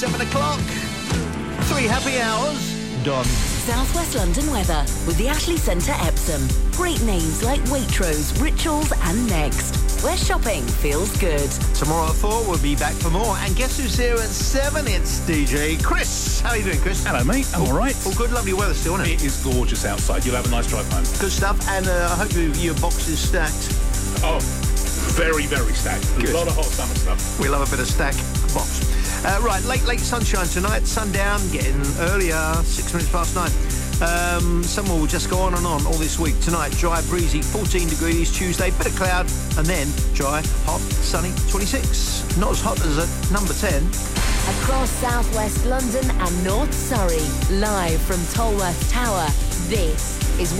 7 o'clock. 3 happy hours. Done. South West London weather with the Ashley Centre Epsom. Great names like Waitrose, Rituals and Next, where shopping feels good. Tomorrow at 4, we'll be back for more. And guess who's here at 7? It's DJ Chris. How are you doing, Chris? Hello, mate. I'm all right. All good, lovely weather still, isn't it? It is gorgeous outside. You'll have a nice drive home. Good stuff. And I hope your box is stacked. Oh, very, very stacked. Good. A lot of hot summer stuff. We love a bit of stack box. Right, late sunshine tonight. Sundown getting earlier, 6 minutes past 9. Summer will just go on and on all this week. Tonight, dry, breezy, 14 degrees. Tuesday, bit of cloud, and then dry, hot, sunny, 26. Not as hot as at number 10. Across South West London and North Surrey, live from Tolworth Tower, this is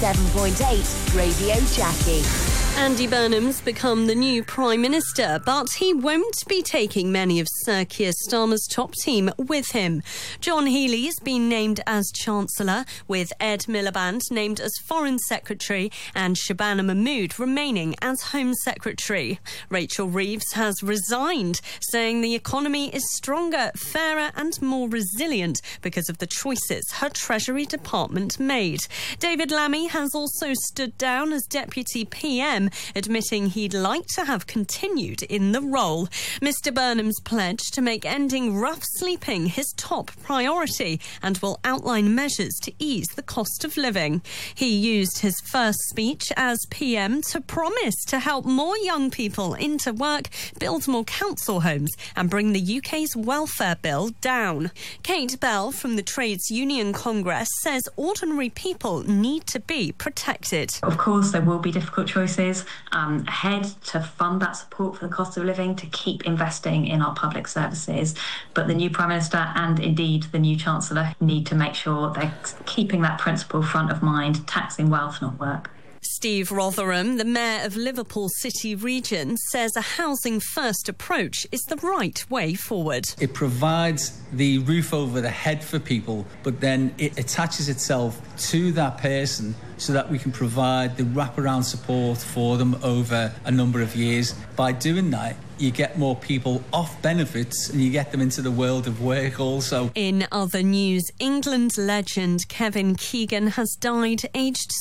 107.8 Radio Jackie. Andy Burnham's become the new Prime Minister, but he won't be taking many of Sir Keir Starmer's top team with him. John Healey's been named as Chancellor, with Ed Miliband named as Foreign Secretary and Shabana Mahmood remaining as Home Secretary. Rachel Reeves has resigned, saying the economy is stronger, fairer and more resilient because of the choices her Treasury Department made. David Lammy has also stood down as Deputy PM, admitting he'd like to have continued in the role. Mr Burnham's pledged to make ending rough sleeping his top priority and will outline measures to ease the cost of living. He used his first speech as PM to promise to help more young people into work, build more council homes and bring the UK's welfare bill down. Kate Bell from the Trades Union Congress says ordinary people need to be protected. Of course, there will be difficult choices ahead to fund that support for the cost of living, to keep investing in our public services. But the new Prime Minister and indeed the new Chancellor need to make sure they're keeping that principle front of mind, taxing wealth, not work. Steve Rotherham, the Mayor of Liverpool City Region, says a housing-first approach is the right way forward. It provides the roof over the head for people, but then it attaches itself to that person so that we can provide the wraparound support for them over a number of years. By doing that, you get more people off benefits and you get them into the world of work also. In other news, England legend Kevin Keegan has died aged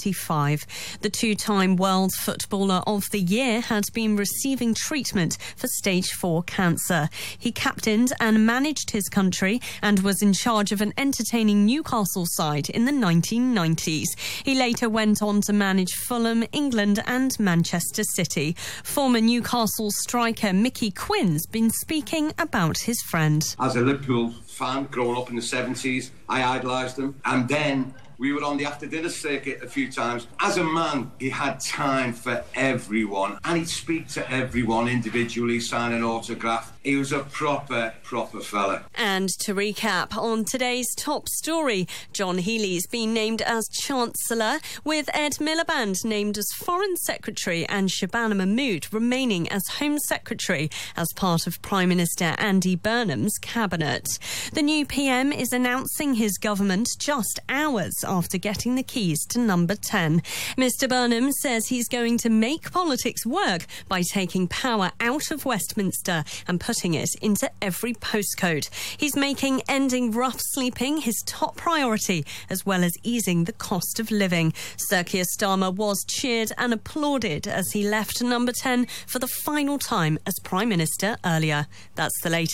75. The two-time World Footballer of the Year had been receiving treatment for stage 4 cancer. He captained and managed his country and was in charge of an entertaining Newcastle side in the 1990s. He later went on to manage Fulham, England and Manchester City. Former Newcastle striker Mickey Quinn's been speaking about his friend. As a Liverpool fan growing up in the 70s, I idolised him. And then we were on the after-dinner circuit a few times. As a man, he had time for everyone. And he'd speak to everyone individually, sign an autograph. He was a proper fella. And to recap on today's top story, John Healey's been named as Chancellor, with Ed Miliband named as Foreign Secretary and Shabana Mahmood remaining as Home Secretary as part of Prime Minister Andy Burnham's cabinet. The new PM is announcing his government just hours after getting the keys to number 10. Mr Burnham says he's going to make politics work by taking power out of Westminster and putting it into every postcode. He's making ending rough sleeping his top priority, as well as easing the cost of living. Sir Keir Starmer was cheered and applauded as he left number 10 for the final time as Prime Minister earlier. That's the latest.